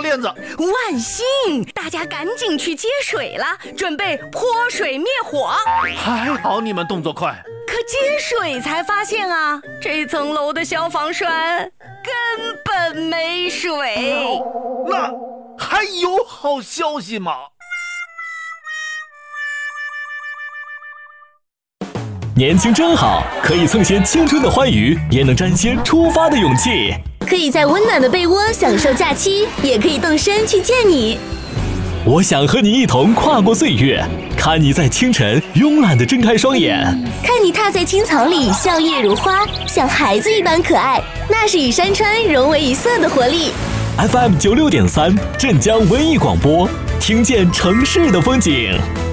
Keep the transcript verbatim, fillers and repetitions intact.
链子。 万幸，大家赶紧去接水了，准备泼水灭火。 还好你们动作快。 可接水才发现啊，这层楼的消防栓根本没水。 那还有好消息吗？ 年轻真好，可以蹭些青春的欢愉，也能沾些出发的勇气。 可以在温暖的被窝享受假期，也可以动身去见你。 我想和你一同跨过岁月，看你在清晨慵懒地睁开双眼， 看你踏在青草里笑靥如花，像孩子一般可爱，那是与山川融为一色的活力。 F M 九六点三，镇江文艺广播，听见城市的风景。